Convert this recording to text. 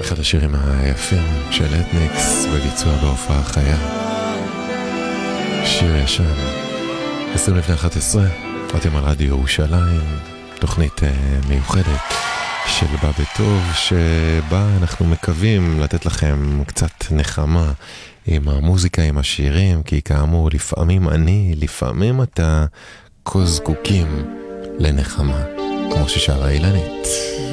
אחד השירים היפים של אתניקס בביצוע בהופעה חיה. שיר ישן, 20 לפני 11, אתם על רדיו ירושלים, תוכנית מיוחדת של בא בטוב, שבה אנחנו מקווים לתת לכם קצת נחמה עם המוזיקה, עם השירים, כי כאמור לפעמים אתה כה זקוקים לנחמה, כמו ששרה אילנית.